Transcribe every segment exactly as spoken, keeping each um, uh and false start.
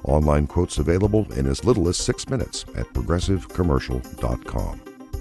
Online quotes available in as little as six minutes at progressive commercial dot com.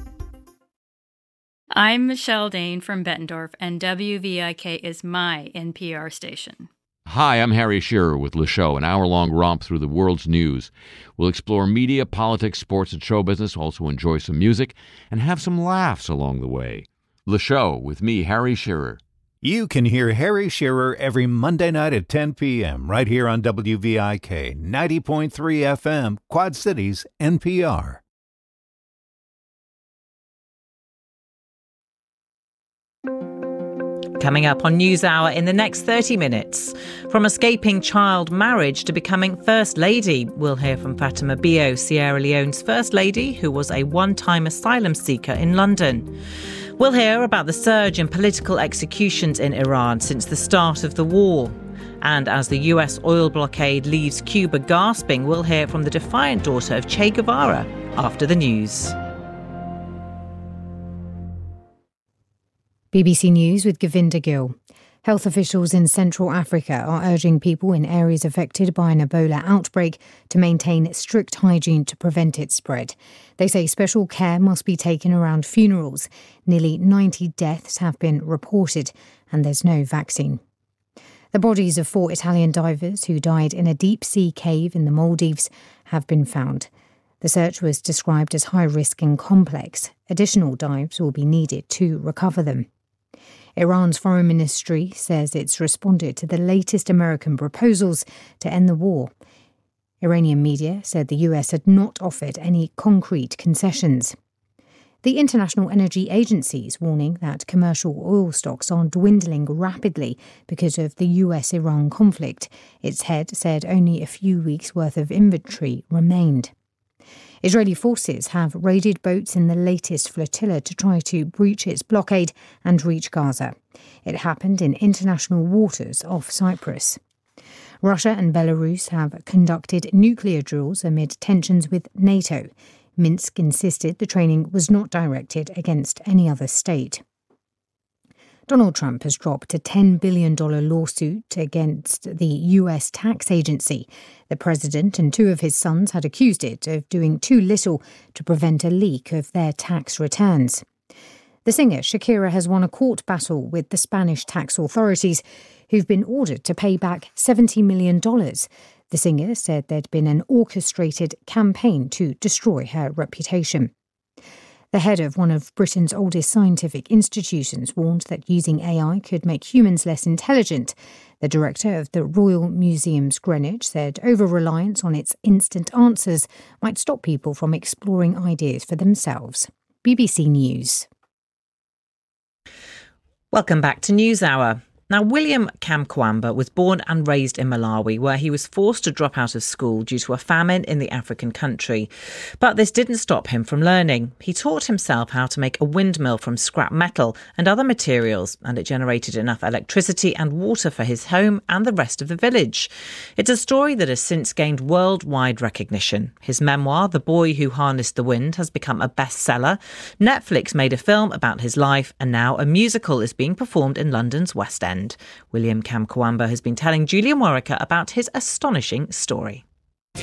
I'm Michelle Dane from Bettendorf, and W V I K is my N P R station. Hi, I'm Harry Shearer with Le Show, an hour-long romp through the world's news. We'll explore media, politics, sports, and show business, also enjoy some music, and have some laughs along the way. Le Show with me, Harry Shearer. You can hear Harry Shearer every Monday night at ten p.m. right here on W V I K, ninety point three F M, Quad Cities, N P R. Coming up on NewsHour in the next thirty minutes. From escaping child marriage to becoming First Lady, we'll hear from Fatima Bio, Sierra Leone's First Lady, who was a one-time asylum seeker in London. We'll hear about the surge in political executions in Iran since the start of the war. And as the U S oil blockade leaves Cuba gasping, we'll hear from the defiant daughter of Che Guevara after the news. B B C News with Govinda Gill. Health officials in Central Africa are urging people in areas affected by an Ebola outbreak to maintain strict hygiene to prevent its spread. They say special care must be taken around funerals. Nearly ninety deaths have been reported, and there's no vaccine. The bodies of four Italian divers who died in a deep-sea cave in the Maldives have been found. The search was described as high-risk and complex. Additional dives will be needed to recover them. Iran's foreign ministry says it's responded to the latest American proposals to end the war. Iranian media said the U S had not offered any concrete concessions. The International Energy Agency is warning that commercial oil stocks are dwindling rapidly because of the U S-Iran conflict. Its head said only a few weeks' worth of inventory remained. Israeli forces have raided boats in the latest flotilla to try to breach its blockade and reach Gaza. It happened in international waters off Cyprus. Russia and Belarus have conducted nuclear drills amid tensions with NATO. Minsk insisted the training was not directed against any other state. Donald Trump has dropped a ten billion dollars lawsuit against the U S tax agency. The president and two of his sons had accused it of doing too little to prevent a leak of their tax returns. The singer Shakira has won a court battle with the Spanish tax authorities, who've been ordered to pay back seventy million dollars. The singer said there'd been an orchestrated campaign to destroy her reputation. The head of one of Britain's oldest scientific institutions warned that using A I could make humans less intelligent. The director of the Royal Museums Greenwich said over-reliance on its instant answers might stop people from exploring ideas for themselves. B B C News. Welcome back to NewsHour. Now, William Kamkwamba was born and raised in Malawi, where he was forced to drop out of school due to a famine in the African country. But this didn't stop him from learning. He taught himself how to make a windmill from scrap metal and other materials, and it generated enough electricity and water for his home and the rest of the village. It's a story that has since gained worldwide recognition. His memoir, The Boy Who Harnessed the Wind, has become a bestseller. Netflix made a film about his life, and now a musical is being performed in London's West End. William Kamkwamba has been telling Julian Warwicker about his astonishing story.